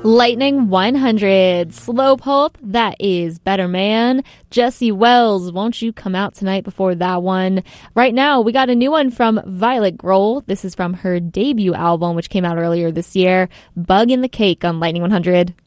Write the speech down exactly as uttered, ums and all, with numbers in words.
Lightning one hundred, Slowpoke, that is Better Man. Jesse Wells, won't you come out tonight before that one? Right now, we got a new one from Violet Grohl. This is from her debut album, which came out earlier this year. Bug in the Cake on Lightning one hundred.